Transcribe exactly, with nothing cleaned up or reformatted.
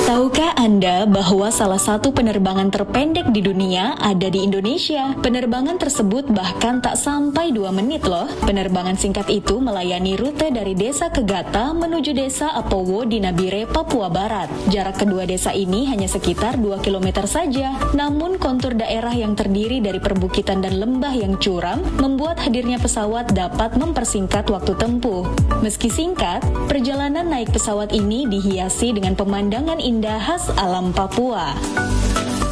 Tahukah Anda bahwa salah satu penerbangan terpendek di dunia ada di Indonesia? Penerbangan tersebut bahkan tak sampai dua menit loh. Penerbangan singkat itu melayani rute dari desa Kegata menuju desa Apowo di Nabire, Papua Barat. Jarak kedua desa ini hanya sekitar dua kilometer saja. Namun kontur daerah yang terdiri dari perbukitan dan lembah yang curam membuat hadirnya pesawat dapat mempersingkat waktu tempuh. Meski singkat, perjalanan naik pesawat ini dihiasi dengan pemandangan indah khas alam Papua.